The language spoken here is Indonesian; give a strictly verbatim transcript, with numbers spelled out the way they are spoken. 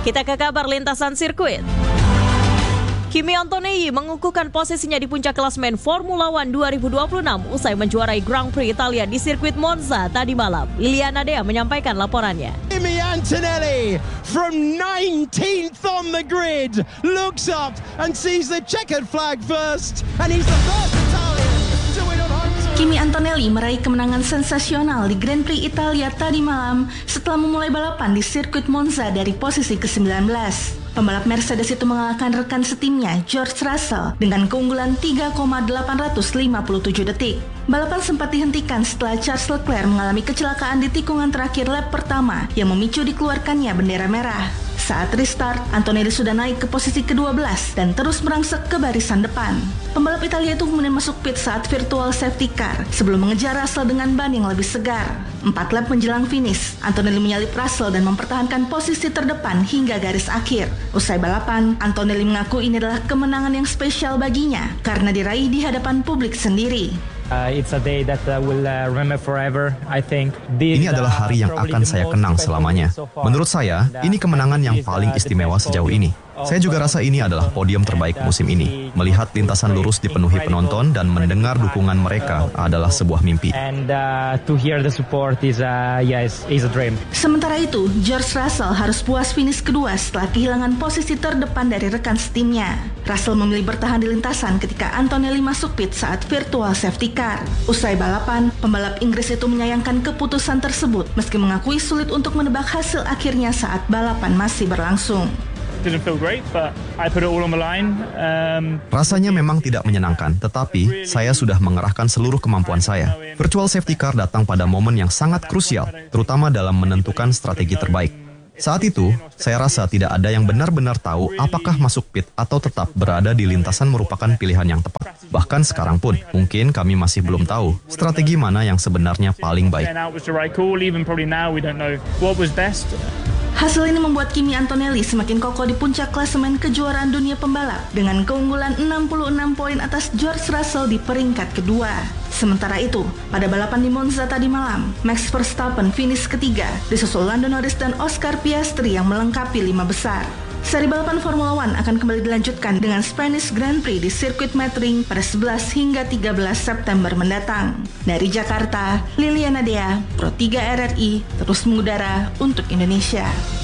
Kita ke kabar lintasan sirkuit. Kimi Antonelli mengukuhkan posisinya di puncak klasemen Formula One dua ribu dua puluh enam usai menjuarai Grand Prix Italia di sirkuit Monza tadi malam. Liliana Dea menyampaikan laporannya. Kimi Antonelli from nineteenth on the grid looks up and sees the checkered flag first, and he's the first Italian to win on home turf. Kimi Antonelli meraih kemenangan sensasional di Grand Prix Italia tadi malam setelah memulai balapan di sirkuit Monza dari posisi ke sembilan belas. Pembalap Mercedes itu mengalahkan rekan setimnya George Russell dengan keunggulan tiga koma delapan lima tujuh detik. Balapan sempat dihentikan setelah Charles Leclerc mengalami kecelakaan di tikungan terakhir lap pertama yang memicu dikeluarkannya bendera merah. Saat restart, Antonelli sudah naik ke posisi kedua belas dan terus merangsek ke barisan depan. Pembalap Italia itu kemudian masuk pit saat virtual safety car sebelum mengejar Russell dengan ban yang lebih segar. Empat lap menjelang finish, Antonelli menyalip Russell dan mempertahankan posisi terdepan hingga garis akhir. Usai balapan, Antonelli mengaku ini adalah kemenangan yang spesial baginya karena diraih di hadapan publik sendiri. Uh, it's a day that uh, we'll uh, remember forever. I think this, ini adalah hari yang akan saya kenang selamanya. Menurut saya, ini kemenangan yang paling istimewa sejauh ini. Saya juga rasa ini adalah podium terbaik musim ini. Melihat lintasan lurus dipenuhi penonton dan mendengar dukungan mereka adalah sebuah mimpi. And uh, to hear the support is uh, yeah, is, is a dream. Sementara itu, George Russell harus puas finish kedua setelah kehilangan posisi terdepan dari rekan setimnya. Russell memilih bertahan di lintasan ketika Antonelli masuk pit saat virtual safety car. Usai balapan, pembalap Inggris itu menyayangkan keputusan tersebut meski mengakui sulit untuk menebak hasil akhirnya saat balapan masih berlangsung. Rasanya memang tidak menyenangkan, tetapi saya sudah mengerahkan seluruh kemampuan saya. Virtual safety car datang pada momen yang sangat krusial, terutama dalam menentukan strategi terbaik. Saat itu, saya rasa tidak ada yang benar-benar tahu apakah masuk pit atau tetap berada di lintasan merupakan pilihan yang tepat. Bahkan sekarang pun, mungkin kami masih belum tahu strategi mana yang sebenarnya paling baik. Hasil ini membuat Kimi Antonelli semakin kokoh di puncak klasemen kejuaraan dunia pembalap dengan keunggulan enam puluh enam poin atas George Russell di peringkat kedua. Sementara itu, pada balapan di Monza tadi malam, Max Verstappen finish ketiga, disusul Lando Norris dan Oscar Piastri yang melengkapi lima besar. Seri balapan Formula One akan kembali dilanjutkan dengan Spanish Grand Prix di sirkuit Metring pada sebelas hingga tiga belas September mendatang. Dari Jakarta, Liliana Dea, Pro tiga R R I, terus mengudara untuk Indonesia.